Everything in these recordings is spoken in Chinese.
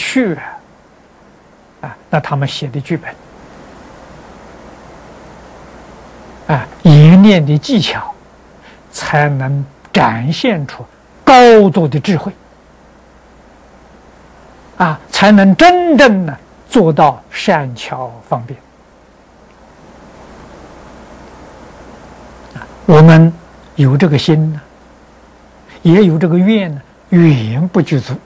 趣那他们写的剧本演练的技巧，才能展现出高度的智慧才能真正的做到善巧方便我们有这个心呢，也有这个愿呢，远不具足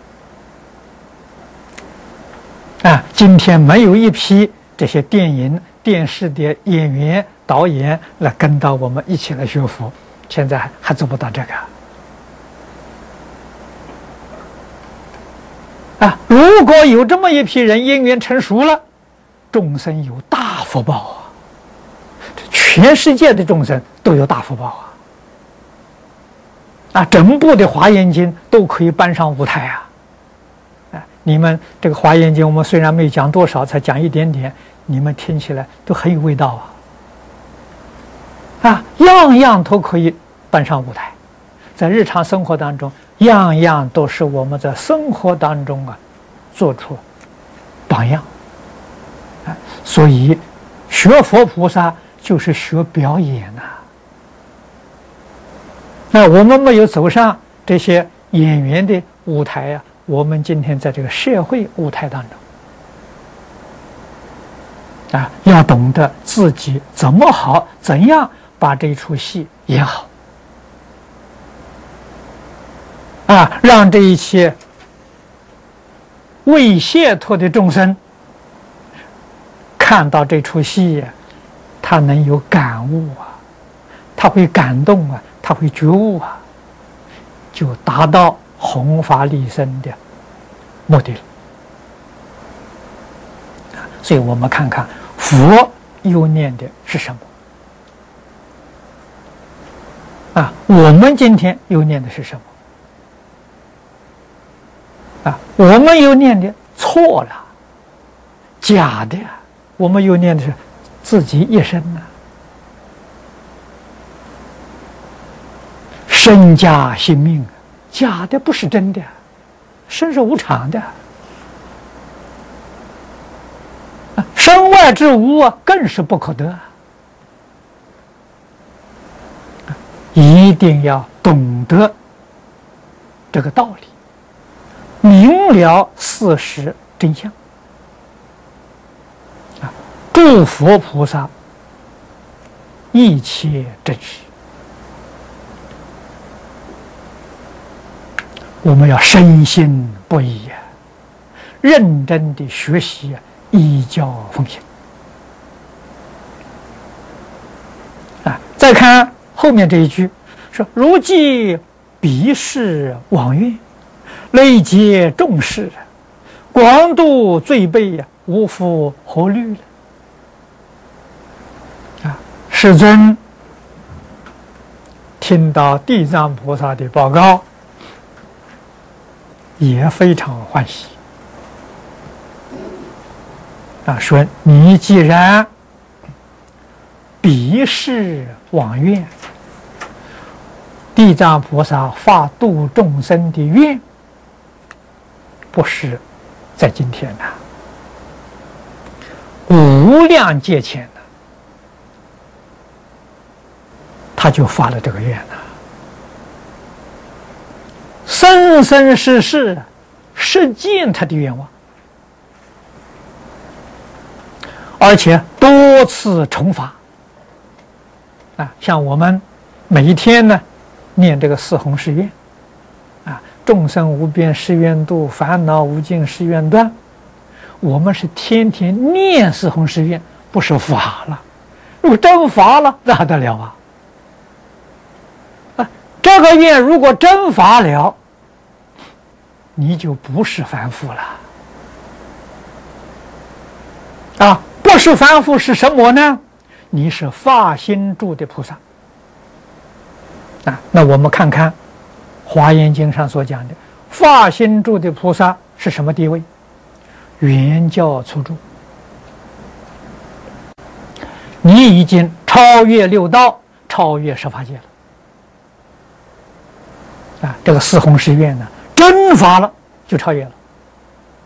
今天没有一批这些电影、电视的演员、导演来跟到我们一起来学佛，现在还做不到这个如果有这么一批人因缘成熟了，众生有大福报全世界的众生都有大福报整部的华严经都可以搬上舞台你们这个华严经我们虽然没有讲多少，才讲一点点，你们听起来都很有味道样样都可以搬上舞台，在日常生活当中，样样都是我们在生活当中做出榜样所以学佛菩萨就是学表演那我们没有走上这些演员的舞台我们今天在这个社会舞台当中要懂得自己怎么好，怎样把这出戏演好让这一切未解脱的众生看到这出戏他能有感悟他会感动他会觉悟就达到弘法利生的目的了所以我们看看佛又念的是什么我们今天又念的是什么我们又念的错了，假的我们又念的是自己一生身家性命假的不是真的，生是无常的身外之物更是不可得一定要懂得这个道理，明了事实真相诸佛菩萨一切真实，我们要深信不疑认真的学习依教奉行再看后面这一句说如既彼世往愿，累劫众事，广度罪辈无复何虑世尊听到地藏菩萨的报告也非常欢喜说你既然彼世往愿，地藏菩萨发度众生的愿不是在今天无量劫前他就发了这个愿生生世世实践他的愿望，而且多次重发像我们每一天呢念这个四弘誓愿众生无边誓愿度，烦恼无尽誓愿断，我们是天天念四弘誓愿，不是发了。如果真发了那还得了这个愿如果真发了，你就不是凡夫了不是凡夫是什么呢？你是发心住的菩萨那我们看看华严经上所讲的发心住的菩萨是什么地位？圆教初住，你已经超越六道，超越十法界了这个四弘誓愿呢真发了就超越了